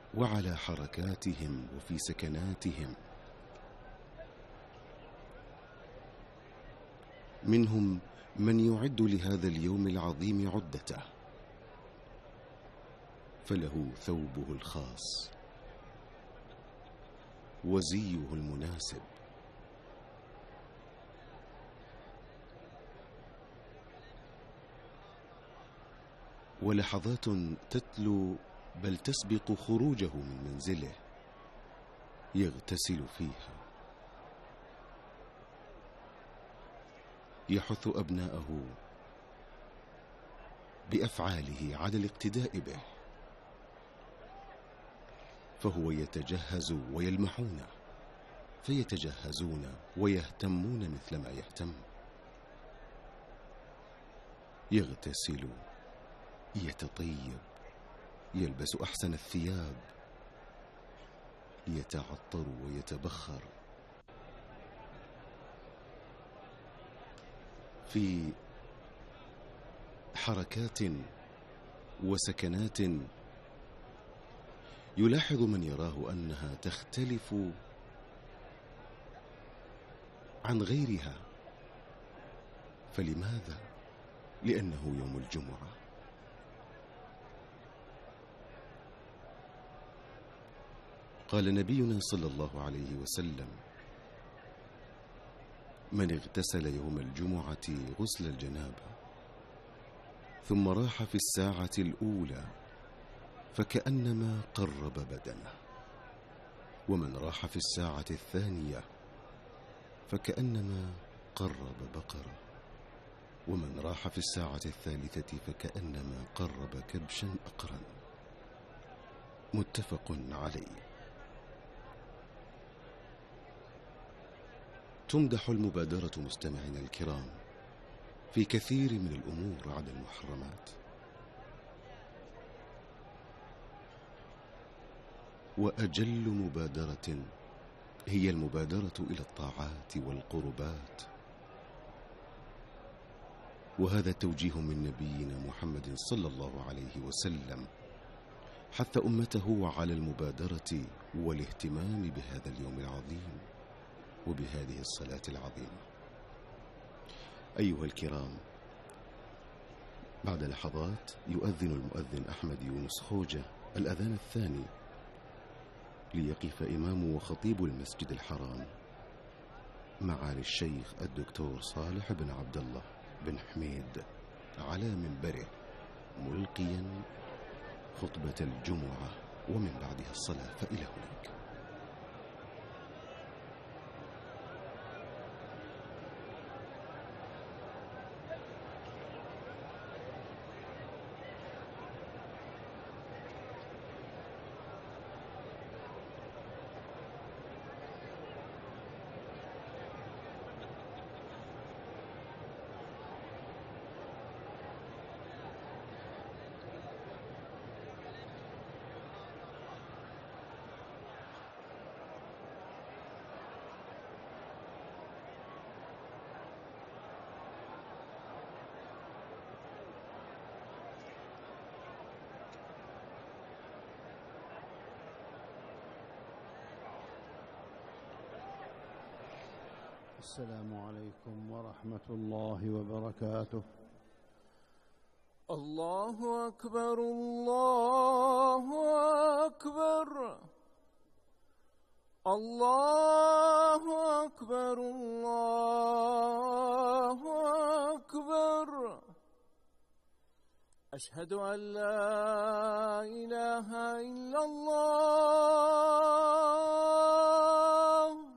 وعلى حركاتهم وفي سكناتهم. منهم من يعد لهذا اليوم العظيم عدته، فله ثوبه الخاص وزيه المناسب، ولحظات تتلو بل تسبق خروجه من منزله يغتسل فيها، يحث أبناءه بأفعاله على الاقتداء به، فهو يتجهز ويلمحون فيتجهزون ويهتمون مثلما يهتم. يغتسل، يتطيب، يلبس أحسن الثياب، يتعطر ويتبخر. في حركات وسكنات يلاحظ من يراه أنها تختلف عن غيرها، فلماذا؟ لأنه يوم الجمعة. قال نبينا صلى الله عليه وسلم: من اغتسل يوم الجمعة غسل الجنابة ثم راح في الساعة الأولى فكأنما قرب بدنه، ومن راح في الساعة الثانية فكأنما قرب بقرة، ومن راح في الساعة الثالثة فكأنما قرب كبشا أقرا. متفق عليه. تمدح المبادرة مستمعينا الكرام في كثير من الأمور على المحرمات، وأجل مبادرة هي المبادرة إلى الطاعات والقربات، وهذا توجيه من نبينا محمد صلى الله عليه وسلم حث أمته على المبادرة والاهتمام بهذا اليوم العظيم وبهذه الصلاة العظيمة. أيها الكرام، بعد لحظات يؤذن المؤذن أحمد يونس خوجة الأذان الثاني ليقف إمام وخطيب المسجد الحرام معالي الشيخ الدكتور صالح بن عبد الله بن حميد على منبره ملقيا خطبة الجمعة، ومن بعدها الصلاة. فإلى هناك. السلام عليكم ورحمة الله وبركاته. الله أكبر، الله أكبر، الله أكبر، الله أكبر. أشهد أن لا إله إلا الله،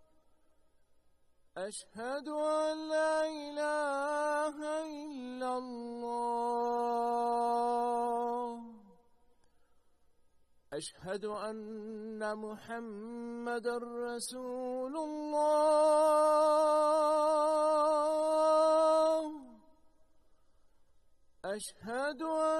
أشهد أن لا إله إلا الله، أشهد أن محمدًا رسول الله، أشهد